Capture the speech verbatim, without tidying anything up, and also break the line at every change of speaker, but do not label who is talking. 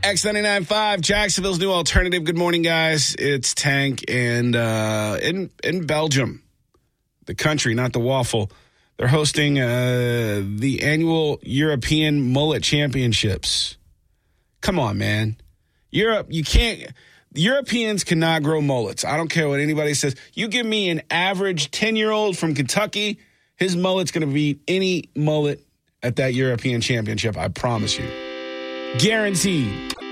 X ninety-nine point five, Jacksonville's new alternative. Good morning, guys. It's Tank, and uh, in in Belgium, the country, not the waffle, they're hosting uh, the annual European Mullet Championships. Come on, man. Europe, you can't. Europeans cannot grow mullets. I don't care what anybody says. You give me an average ten-year-old from Kentucky, his mullet's going to beat any mullet at that European Championship. I promise you. Guaranteed.